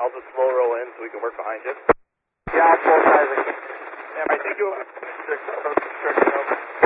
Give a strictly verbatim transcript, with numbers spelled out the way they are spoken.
I'll just slow roll in so we can work behind you. Yeah, I'll pull sizing. Yeah, I think you want to